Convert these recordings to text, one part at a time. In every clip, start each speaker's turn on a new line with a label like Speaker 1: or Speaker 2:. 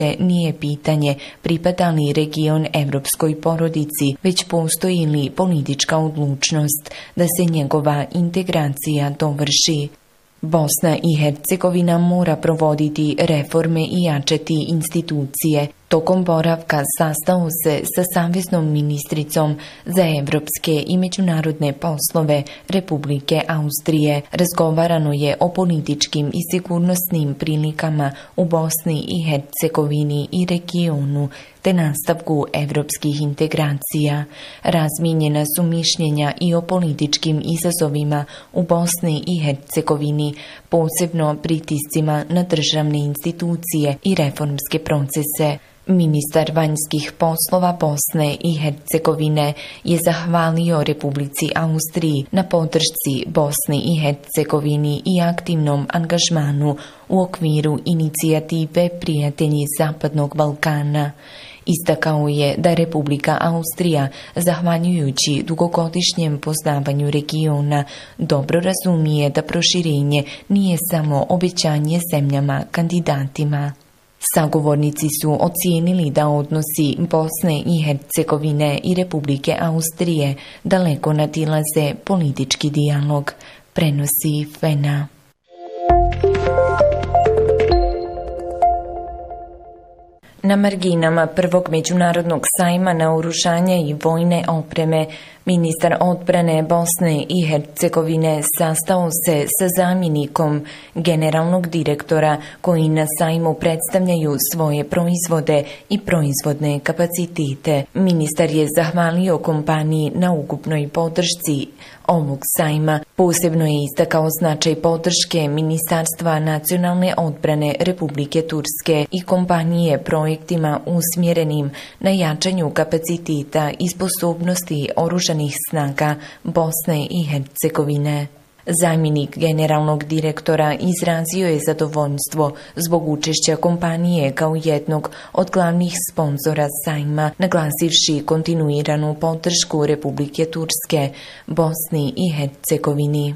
Speaker 1: nije pitanje pripada li region evropskoj porodici, već postoji li politička odlučnost da se njegova integracija dovrši. Bosna i Hercegovina mora provoditi reforme i jačati institucije. Tokom boravka sastao se sa saveznom ministricom za evropske i međunarodne poslove Republike Austrije. Razgovarano je o političkim i sigurnosnim prilikama u Bosni i Hercegovini i regionu, te nastavku evropskih integracija. Razmijenjena su mišljenja i o političkim izazovima u Bosni i Hercegovini, posebno pritiscima na državne institucije i reformske procese. Ministar vanjskih poslova Bosne i Hercegovine je zahvalio Republici Austriji na podršci Bosni i Hercegovini i aktivnom angažmanu u okviru inicijative Prijatelji Zapadnog Balkana. Istakao je da Republika Austrija, zahvaljujući dugogodišnjem poznavanju regiona, dobro razumije da proširenje nije samo obećanje zemljama kandidatima. Sagovornici su ocijenili da odnosi Bosne i Hercegovine i Republike Austrije daleko nadilaze politički dijalog, prenosi FENA. Na marginama prvog međunarodnog sajma naoružanja i vojne opreme, ministar odbrane Bosne i Hercegovine sastao se sa zamjenikom generalnog direktora koji na sajmu predstavljaju svoje proizvode i proizvodne kapacitete. Ministar je zahvalio kompaniji na ukupnoj podršci ovog sajma. Posebno je istakao značaj podrške Ministarstva nacionalne odbrane Republike Turske i kompanije projektima usmjerenim na jačanju kapaciteta i sposobnosti oružanih snaga Bosne i Hercegovine. Zamjenik generalnog direktora izrazio je zadovoljstvo zbog učešća kompanije kao jednog od glavnih sponzora sajma, naglasivši kontinuiranu podršku Republike Turske Bosni i Hercegovini.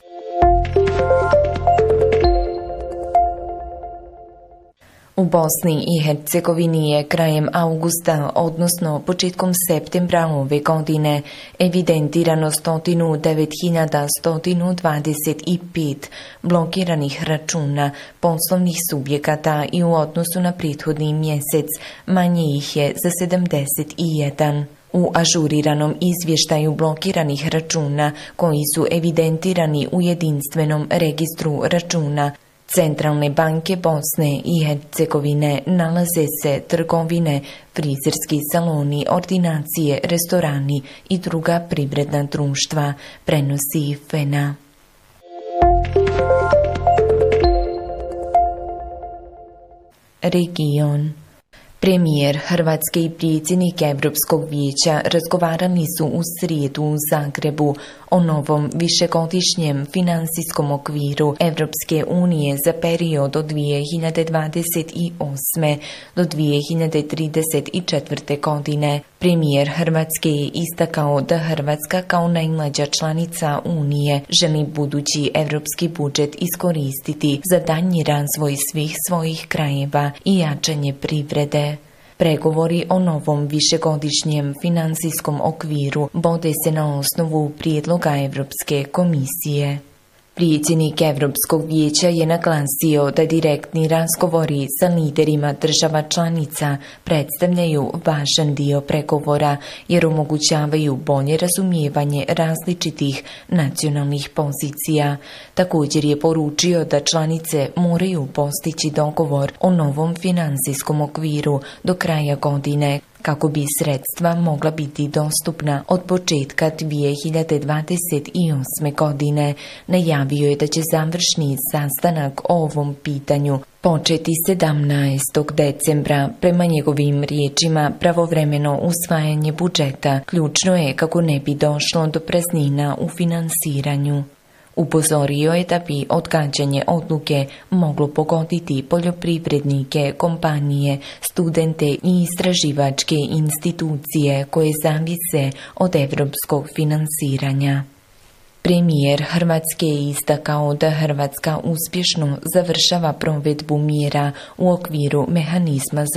Speaker 1: U Bosni i Hercegovini je krajem augusta, odnosno početkom septembra ove godine, evidentirano 109.125 blokiranih računa poslovnih subjekata i u odnosu na prethodni mjesec manje ih je za 71. U ažuriranom izvještaju blokiranih računa koji su evidentirani u jedinstvenom registru računa Centralne banke Bosne i Hercegovine nalaze se trgovine, frizerski saloni, ordinacije, restorani i druga privredna društva, prenosi FENA. Region. Premijer Hrvatske i predsjednik Europskog vijeća razgovarali su u srijedu u Zagrebu o novom višegodišnjem financijskom okviru Europske unije za period od 2028. do 2034. godine. Premijer Hrvatske je istakao da Hrvatska kao najmlađa članica Unije želi budući europski budžet iskoristiti za daljnji razvoj svih svojih krajeva i jačanje privrede. Pregovori o novom višegodišnjem financijskom okviru vode se na osnovu prijedloga Europske komisije. Predsjednik Europskog vijeća je naglasio da direktni razgovori sa liderima država članica predstavljaju važan dio pregovora jer omogućavaju bolje razumijevanje različitih nacionalnih pozicija. Također je poručio da članice moraju postići dogovor o novom financijskom okviru do kraja godine kako bi sredstva mogla biti dostupna od početka 2028. godine. Najavio je da će završni sastanak o ovom pitanju početi 17. decembra. Prema njegovim riječima, pravovremeno usvajanje budžeta ključno je kako ne bi došlo do praznina u finansiranju. Upozorio je da bi odgađanje odluke moglo pogoditi poljoprivrednike, kompanije, studente i istraživačke institucije koje zavise od europskog finansiranja. Premijer Hrvatske je istakao da Hrvatska uspješno završava provedbu mjera u okviru mehanizma za